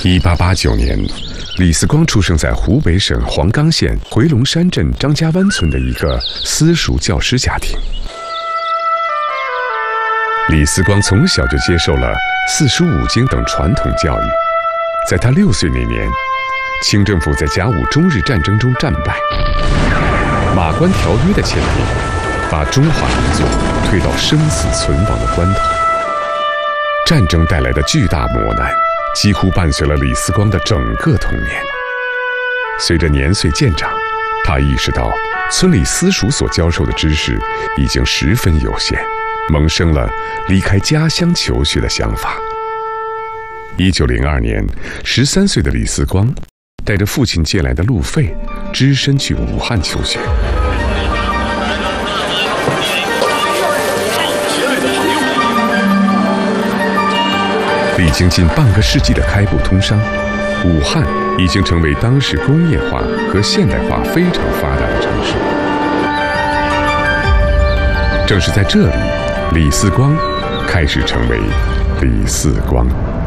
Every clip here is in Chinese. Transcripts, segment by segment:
1889年，李四光出生在湖北省黄冈县回龙山镇张家湾村的一个私塾教师家庭。李四光从小就接受了四书五经等传统教育。在他6岁那年，清政府在甲午中日战争中战败，马关条约的签订，把中华民族推到生死存亡的关头。战争带来的巨大磨难，几乎伴随了李四光的整个童年。随着年岁渐长，他意识到村里私塾所教授的知识已经十分有限，萌生了离开家乡求学的想法。1902年，13岁的李四光带着父亲借来的路费，只身去武汉求学。历经近半个世纪的开埠通商，武汉已经成为当时工业化和现代化非常发达的城市。正是在这里，李四光开始成为李四光。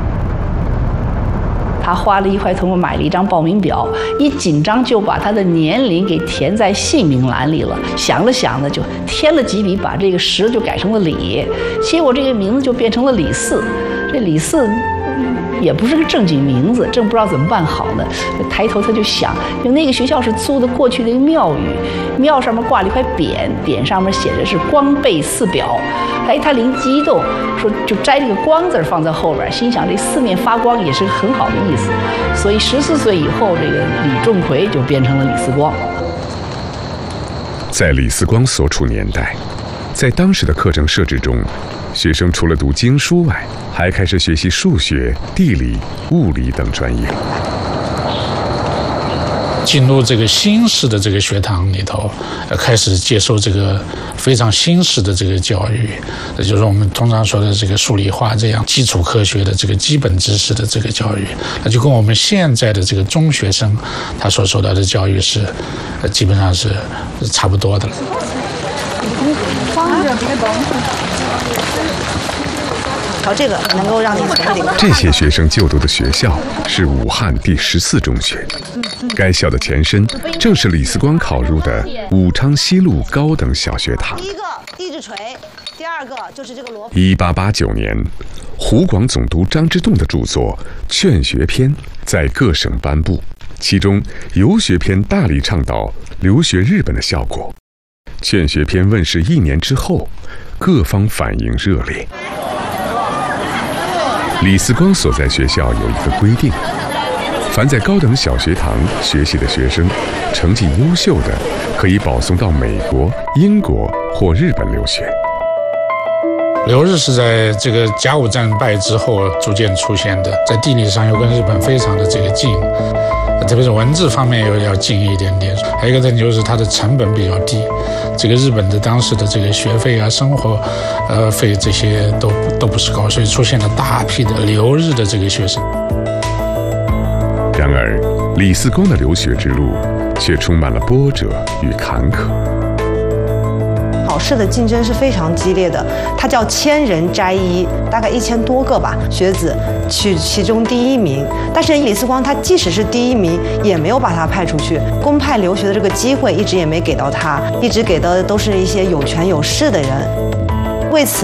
他花了1块铜买了一张报名表，一紧张就把他的年龄给填在姓名栏里了。想了想呢，就添了几笔，把这个石就改成了李，结果这个名字就变成了李四。这李四也不是个正经名字，正不知道怎么办好呢。抬头他就想，因为那个学校是租的过去的一个庙宇，庙上面挂了一块匾，匾上面写的是光背四表。哎，他灵机一动，说就摘这个光字放在后边，心想这四面发光也是个很好的意思。所以14岁以后，这个李仲奎就变成了李四光。 在李四光所处年代，在当时的课程设置中，学生除了读经书外，还开始学习数学、地理、物理等专业。 进入这个新式的这个学堂里头，开始接受这个非常新式的这个教育，也就是我们通常说的这个数理化这样基础科学的这个基本知识的这个教育，那就跟我们现在的这个中学生他所受到的教育是，基本上是差不多的了。 朝这个能够让你从里面。 这些学生就读的学校是武汉第14中学，该校的前身正是李四光考入的武昌西路高等小学堂。 第一个地质锤，第二个就是这个罗。 1889年，湖广总督张之洞的著作《劝学篇》在各省颁布，其中游学篇大力倡导留学日本的效果。《劝学篇》问世1年之后，各方反应热烈。李四光所在学校有一个规定，凡在高等小学堂学习的学生，成绩优秀的，可以保送到美国、英国或日本留学。 留日是在这个甲午战败之后逐渐出现的，在地理上又跟日本非常的这个近，特别是文字方面又要近一点点。还有一个点就是它的成本比较低，这个日本的当时的这个学费啊、生活费这些都不是高，所以出现了大批的留日的这个学生。 然而，李四光的留学之路却充满了波折与坎坷。 考试的竞争是非常激烈的，它叫1000人摘一，大概1000多个吧学子取其中第1名。但是李四光他即使是第1名，也没有把他派出去，公派留学的这个机会一直也没给到他，一直给的都是一些有权有势的人。为此